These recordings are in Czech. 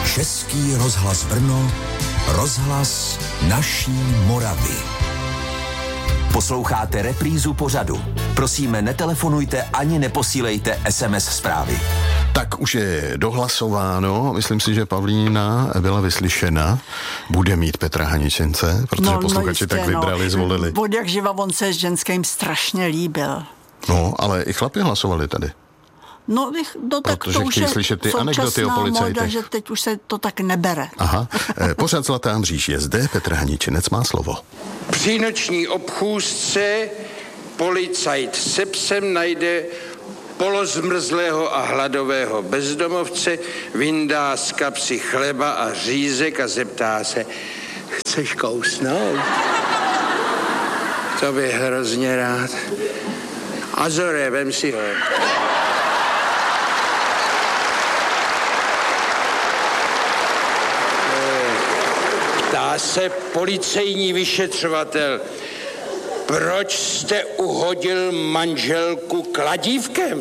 Český rozhlas Brno, rozhlas naší Moravy. Posloucháte reprízu pořadu. Prosíme, netelefonujte ani neposílejte SMS zprávy. Tak už je dohlasováno, myslím si, že Pavlína byla vyslyšena, bude mít Petra Haničince, protože posluchači tak vybrali, zvolili. Od jak živa on se s ženským strašně líbil. No, ale i chlapi hlasovali tady. No, tak protože to už chtějí je slyšet ty anekdoty o policajtech. Moda, že teď už se to tak nebere. Aha, pořád Zlatá mříž je zde, Petr Haničinec má slovo. Při noční obchůzce policajt se psem najde polozmrzlého a hladového bezdomovce, vyndá z kapsy chleba a řízek a zeptá se: chceš kousnout? To bych hrozně rád. Azore, vem si ho. Ptá se policejní vyšetřovatel: proč jste uhodil manželku kladívkem?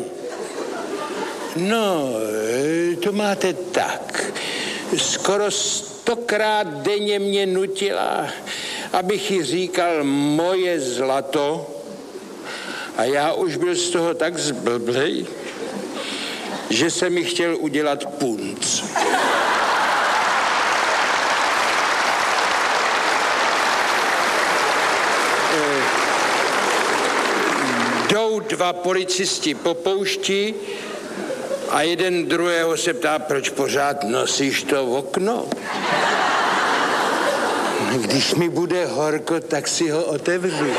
No, to máte tak. Skoro 100krát denně mě nutila, abych jí říkal moje zlato, a já už byl z toho tak zblblej, že jsem mi chtěl udělat punc. Jdou dva policisti po poušti a jeden druhého se ptá: proč pořád nosíš to okno? Když mi bude horko, tak si ho otevřu.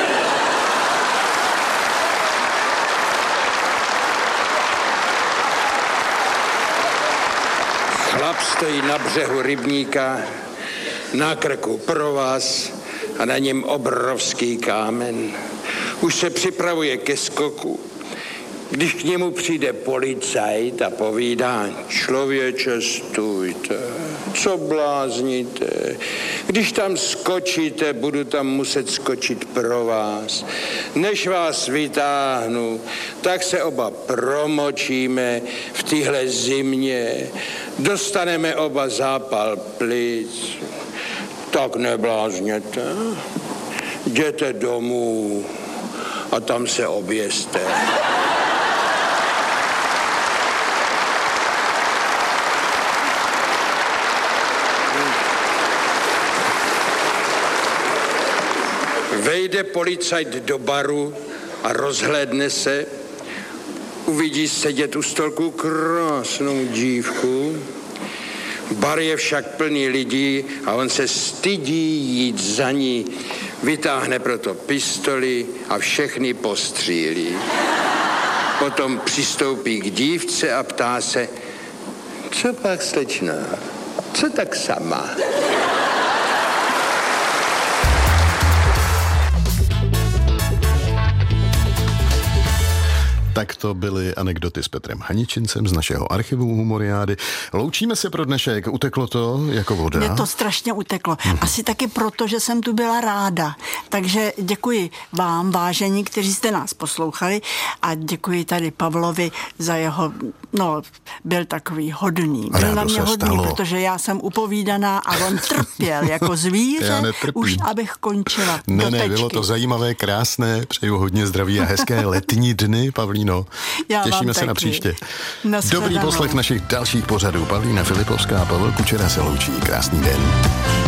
Chlap stojí na břehu rybníka, na krku provaz a na něm obrovský kámen. Už se připravuje ke skoku, když k němu přijde policajt a povídá: člověče, stůjte, co blázníte? Když tam skočíte, budu tam muset skočit pro vás. Než vás vytáhnu, tak se oba promočíme v téhle zimě, dostaneme oba zápal plic. Tak neblázněte, jděte domů a tam se oběste. Vejde policajt do baru a rozhlédne se, uvidí sedět u stolku krásnou dívku. Bar je však plný lidí a on se stydí jít za ní. Vytáhne proto pistoli a všechny postřílí. Potom přistoupí k dívce a ptá se: co pak, slečna? Co tak sama? Tak to byly anekdoty s Petrem Haničincem z našeho archivu Humoriády. Loučíme se pro dnešek. Uteklo to jako voda? Mně to strašně uteklo. Asi taky proto, že jsem tu byla ráda. Takže děkuji vám, vážení, kteří jste nás poslouchali, a děkuji tady Pavlovi za jeho, byl takový hodný. Byl na mě hodný, protože já jsem upovídaná a on trpěl jako zvíře, už abych končila. Ne, bylo to zajímavé, krásné, přeju hodně zdraví a hezké letní dny, Pavlíno. Těšíme se na příště. Dobrý poslech našich dalších pořadů. Pavlína Filipovská a Pavel Kučera se loučí. Krásný den.